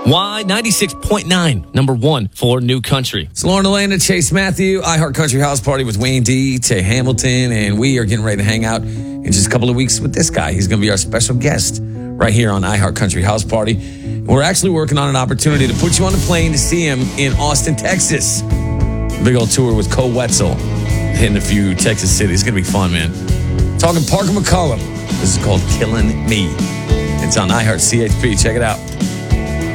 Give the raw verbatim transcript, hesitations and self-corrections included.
Y ninety-six point nine, number one for New Country. It's Lauren Elena, Chase Matthew, iHeart Country House Party with Wayne D, Tay Hamilton, and we are getting ready to hang out in just a couple of weeks with this guy. He's going to be our special guest right here on iHeart Country House Party. We're actually working on an opportunity to put you on the plane to see him in Austin, Texas. Big old tour with Cole Wetzel, hitting a few Texas cities. It's going to be fun, man. Talking Parker McCollum. This is called Killing Me. It's on iHeart C H P. Check it out.